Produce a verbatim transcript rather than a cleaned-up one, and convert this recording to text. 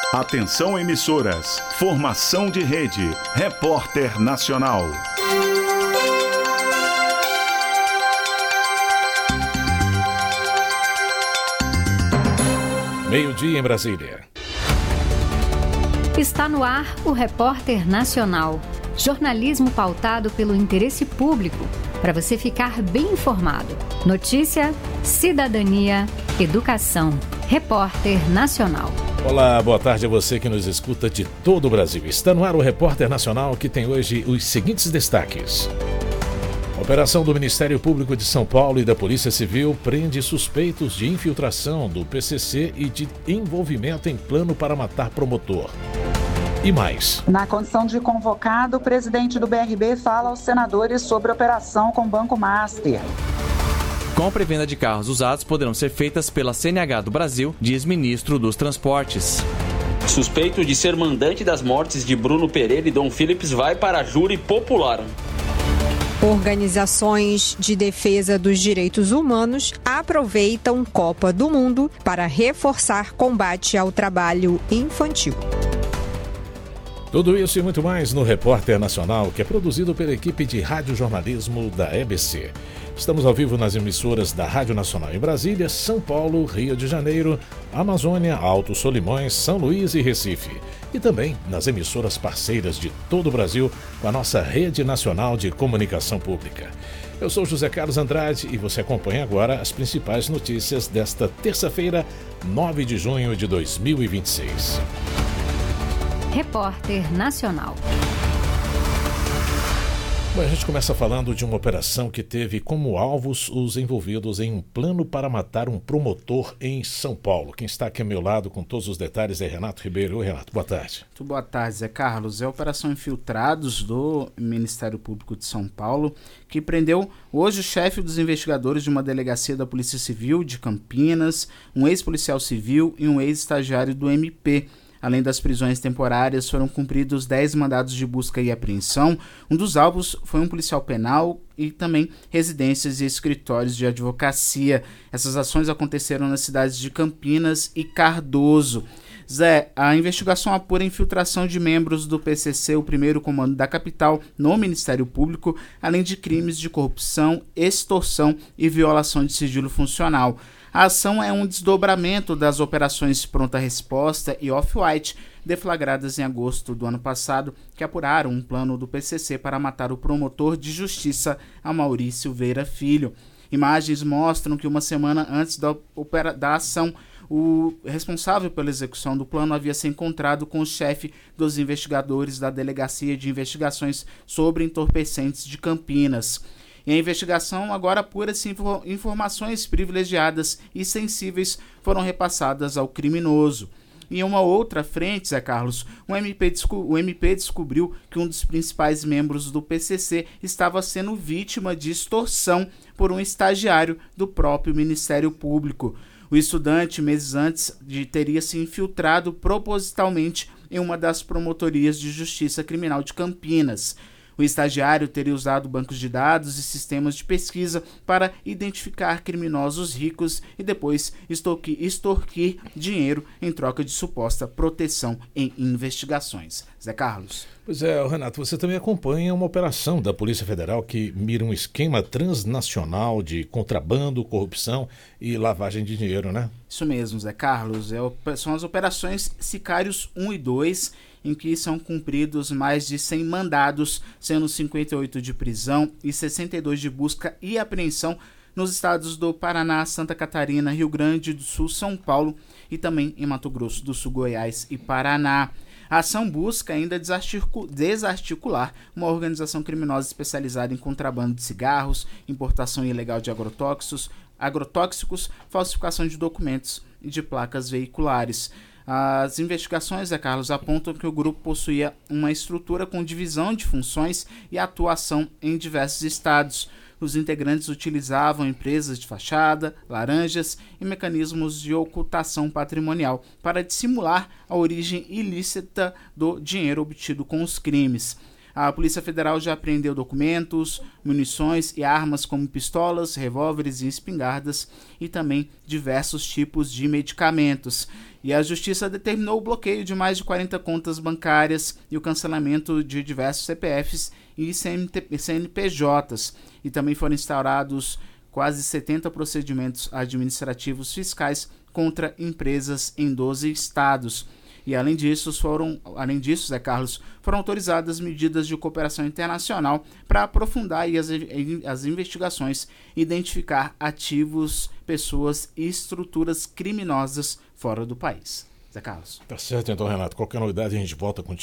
Atenção emissoras, formação de rede, Repórter Nacional. Meio-dia em Brasília. Está no ar o Repórter Nacional. Jornalismo pautado pelo interesse público, para você ficar bem informado. Notícia, cidadania, educação. Repórter Nacional. Olá, boa tarde a você que nos escuta de todo o Brasil. Está no ar o Repórter Nacional, que tem hoje os seguintes destaques. Operação do Ministério Público de São Paulo e da Polícia Civil prende suspeitos de infiltração do P C C e de envolvimento em plano para matar promotor. E mais. Na condição de convocado, o presidente do B R B fala aos senadores sobre a operação com o Banco Master. Compra e venda de carros usados poderão ser feitas pela C N H do Brasil, diz ministro dos Transportes. Suspeito de ser mandante das mortes de Bruno Pereira e Dom Philips vai para júri popular. Organizações de defesa dos direitos humanos aproveitam Copa do Mundo para reforçar combate ao trabalho infantil. Tudo isso e muito mais no Repórter Nacional, que é produzido pela equipe de radiojornalismo da E B C. Estamos ao vivo nas emissoras da Rádio Nacional em Brasília, São Paulo, Rio de Janeiro, Amazônia, Alto Solimões, São Luís e Recife. E também nas emissoras parceiras de todo o Brasil, com a nossa Rede Nacional de Comunicação Pública. Eu sou José Carlos Andrade e você acompanha agora as principais notícias desta terça-feira, nove de junho de dois mil e vinte e seis. Repórter Nacional. Bom, a gente começa falando de uma operação que teve como alvos os envolvidos em um plano para matar um promotor em São Paulo. Quem está aqui ao meu lado com todos os detalhes é Renato Ribeiro. Oi, Renato, boa tarde. Muito boa tarde, Zé Carlos. É a Operação Infiltrados do Ministério Público de São Paulo, que prendeu hoje o chefe dos investigadores de uma delegacia da Polícia Civil de Campinas, um ex-policial civil e um ex-estagiário do M P. Além das prisões temporárias, foram cumpridos dez mandados de busca e apreensão. Um dos alvos foi um policial penal e também residências e escritórios de advocacia. Essas ações aconteceram nas cidades de Campinas e Cardoso. Zé, a investigação apura a infiltração de membros do P C C, o primeiro comando da capital, no Ministério Público, além de crimes de corrupção, extorsão e violação de sigilo funcional. A ação é um desdobramento das operações Pronta Resposta e Off-White, deflagradas em agosto do ano passado, que apuraram um plano do P C C para matar o promotor de justiça Amaury Silveira Filho. Imagens mostram que uma semana antes da, opera- da ação, o responsável pela execução do plano havia se encontrado com o chefe dos investigadores da Delegacia de Investigações sobre Entorpecentes de Campinas. E a investigação agora apura se info- informações privilegiadas e sensíveis foram repassadas ao criminoso. Em uma outra frente, Zé Carlos, o M P, desco- o M P descobriu que um dos principais membros do P C C estava sendo vítima de extorsão por um estagiário do próprio Ministério Público. O estudante, meses antes, de, teria se infiltrado propositalmente em uma das promotorias de justiça criminal de Campinas. O estagiário teria usado bancos de dados e sistemas de pesquisa para identificar criminosos ricos e depois extorquir, extorquir dinheiro em troca de suposta proteção em investigações. Zé Carlos. Pois é, Renato, você também acompanha uma operação da Polícia Federal que mira um esquema transnacional de contrabando, corrupção e lavagem de dinheiro, né? Isso mesmo, Zé Carlos. É, são as operações Sicários um e dois, em que são cumpridos mais de cem mandados, sendo cinquenta e oito de prisão e sessenta e dois de busca e apreensão nos estados do Paraná, Santa Catarina, Rio Grande do Sul, São Paulo e também em Mato Grosso do Sul, Goiás e Paraná. A ação busca ainda desarticular uma organização criminosa especializada em contrabando de cigarros, importação ilegal de agrotóxicos, agrotóxicos, falsificação de documentos e de placas veiculares. As investigações, Zé Carlos, apontam que o grupo possuía uma estrutura com divisão de funções e atuação em diversos estados. Os integrantes utilizavam empresas de fachada, laranjas e mecanismos de ocultação patrimonial para dissimular a origem ilícita do dinheiro obtido com os crimes. A Polícia Federal já apreendeu documentos, munições e armas como pistolas, revólveres e espingardas e também diversos tipos de medicamentos. E a Justiça determinou o bloqueio de mais de quarenta contas bancárias e o cancelamento de diversos C P Fs e C N P Js. E também foram instaurados quase setenta procedimentos administrativos fiscais contra empresas em doze estados. E além disso, foram, além disso, Zé Carlos, foram autorizadas medidas de cooperação internacional para aprofundar aí as, as investigações e identificar ativos, pessoas e estruturas criminosas fora do país. Zé Carlos. Tá certo, então, Renato. Qualquer novidade a gente volta contigo.